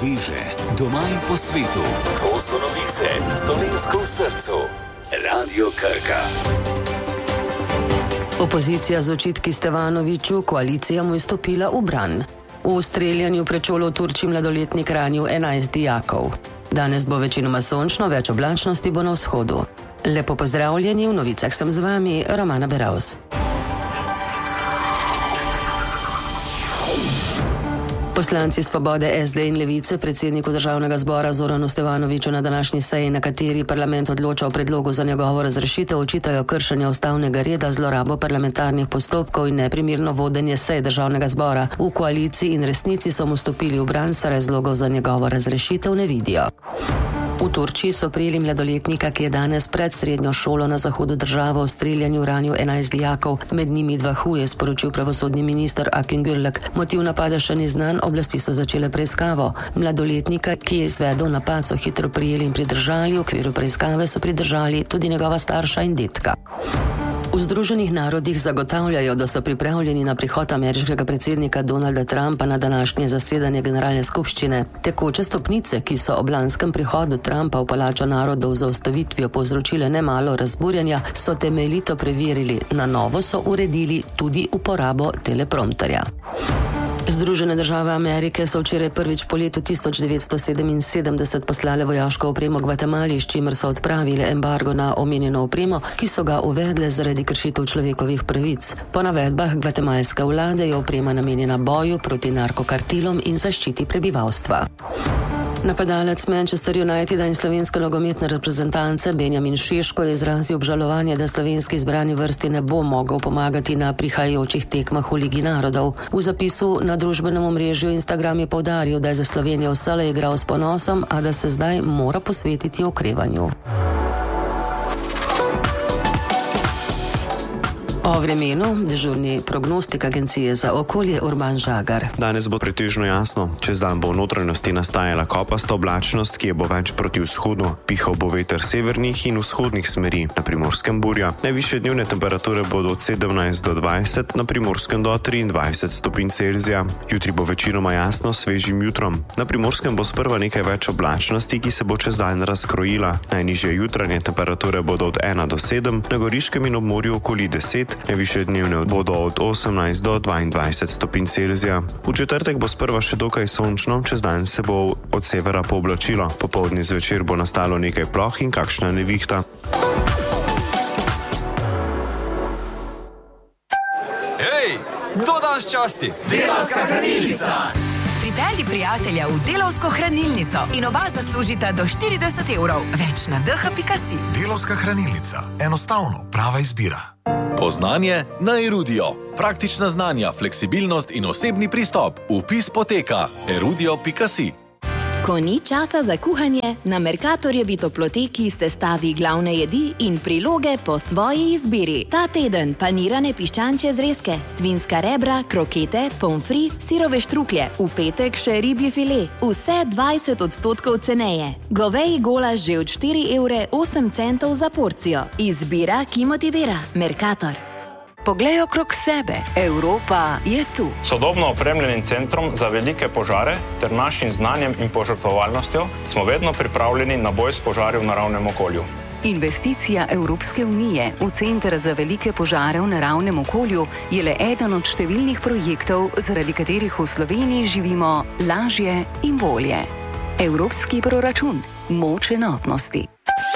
sveže, doma in po svetu. To so novice s Dolenjsko v srcu. Radio Krka. Opozicija z očitki Stevanoviću koalicija mu je stopila v bran. V streljanju pred šolo v Turčiji mladoletnik ranil 11 dijakov. Danes bo večinoma sončno, več oblačnosti bo na vzhodu. Lepo pozdravljeni, v novicah sem z vami, Romana Beravs. Poslanci Svobode, SD in Levice predsedniku Državnega zbora Zoranu Stevanoviću na današnji seji, na kateri parlament odloča o predlogu za njegovo razrešitev, očitajo kršenje ustavnega reda, zlorabo parlamentarnih postopkov in neprimerno vodenje sej Državnega zbora. V koaliciji in resnici so mu stopili v bran, saj razlogov za njegovo razrešitev ne vidijo. V Turčiji so prijeli mladoletnika, ki je danes pred srednjo šolo na zahodu države v streljanju ranil 11 dijakov, med njimi 2 huje, sporočil pravosodni minister Akin Gürlek. Motiv napada še ni znan, oblasti so začele preiskavo. Mladoletnika, ki je izvedel napad, so hitro prijeli in pridržali, v okviru preiskave so pridržali tudi njegova starša in detka. V Združenih narodih zagotavljajo, da so pripravljeni na prihod ameriškega predsednika Donalda Trumpa na današnje zasedanje generalne skupščine. Tekoče stopnice, ki so ob lanskem prihodu Trumpa v palačo narodov za ustavitvijo povzročile nemalo razburjanja, so temeljito preverili. Na novo so uredili tudi uporabo teleprompterja. Združene države Amerike so včeraj prvič po letu 1977 poslale vojaško opremo Gvatemali, s čimer so odpravile embargo na omenjeno opremo, ki so ga uvedle zaradi kršitev človekovih pravic. Po navedbah gvatemalske vlade je oprema namenjena boju proti narkokartelom in zaščiti prebivalstva. Napadalec Manchester Uniteda in slovenske nogometne reprezentance Benjamin Šeško je izrazil obžalovanje, da slovenski izbrani vrsti ne bo mogel pomagati na prihajajočih tekmah v Ligi narodov. V zapisu na družbenem omrežju Instagram je poudaril, da je za Slovenijo vselej igral s ponosom, a da se zdaj mora posvetiti okrevanju. O vremenu dežurni prognostik Agencije za okolje Urban Žagar. Danes bo pretežno jasno. Čez dan bo v notranjosti nastajala kopasta oblačnost, ki je bo več proti vzhodu. Pihal bo veter severnih in vzhodnih smeri, na Primorskem burja. Najvišje dnevne temperature bodo od 17 do 20, na Primorskem do 23 stopinj Celzija. Jutri bo večinoma jasno, svežim jutrom. Na Primorskem bo sprva nekaj več oblačnosti, ki se bo čez dan razkrojila. Najnižje jutranje temperature bodo od 1 do 7, na Goriškem in ob morju okoli 10, najvišje dnevne bodo od 18 do 22 stopinj Celzija. V četrtek bo sprva še dokaj sončno, čez dan se bo od severa pooblačilo. Popoldne zvečer bo nastalo nekaj ploh in kakšna nevihta. Hej, kdo danes časti? Delavska hranilnica! Pripelji prijatelja v Delavsko hranilnico in oba zaslužita do 40 evrov. Več na dh.si. Delavska hranilnica. Enostavno, prava izbira. Poznanje na Erudio. Praktična znanja, fleksibilnost in osebni pristop. Vpis poteka erudio.si. Ko ni časa za kuhanje, na Mercatorjevi toploteki sestavi glavne jedi in priloge po svoji izbiri. Ta teden panirane piščančje zrezke, svinjska rebra, krokete, pomfri, sirove štruklje, v petek še ribji file. Vse 20% ceneje. Goveji golaž že od 4,08 € za porcijo. Izbira, ki motivira. Mercator. Poglej okrog sebe, Evropa je tu. Sodobno opremljenim centrom za velike požare ter našim znanjem in požrtvovalnostjo smo vedno pripravljeni na boj s požari v naravnem okolju. Investicija Evropske unije v Center za velike požare v naravnem okolju je le eden od številnih projektov, zaradi katerih v Sloveniji živimo lažje in bolje. Evropski proračun. Moč enotnosti.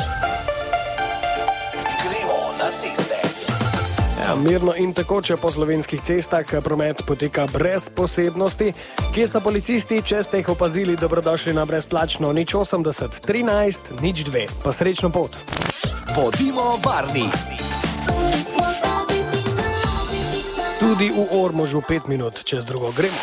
Gremo na ceste. Mirno in tekoče po slovenskih cestah promet poteka brez posebnosti. Kje so policisti, če ste jih opazili, dobrodošli na brezplačno 080 13 02. Pa srečno pot. Bodimo varni. Tudi v Ormožu 5 minut čez drugo gremo.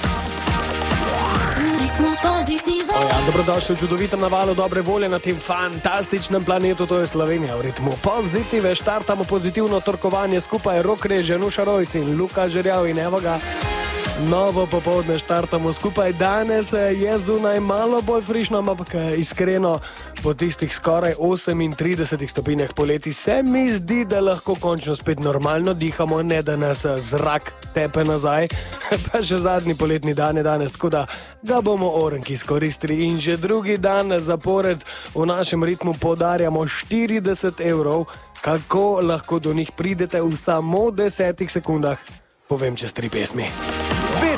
Dobrodošli v čudovitem navalu dobre volje na tem fantastičnem planetu, to je Slovenija. V ritmu pozitive štartamo pozitivno torkovanje skupaj Rok Reže, Nuša Rojs in Luka Žerjav in evo ga. Novo popoldne štartamo skupaj. Danes je zunaj malo bolj frišno, ampak iskreno, po tistih skoraj 38 stopinjah poleti se mi zdi, da lahko končno spet normalno dihamo, ne da nas zrak tepe nazaj. Pa še zadnji poletni dan je danes, tako da ga bomo orenki izkoristili. In že drugi dan zapored v našem ritmu podarjamo 40 evrov. Kako lahko do njih pridete v samo 10 sekundah, povem čez 3 pesmi.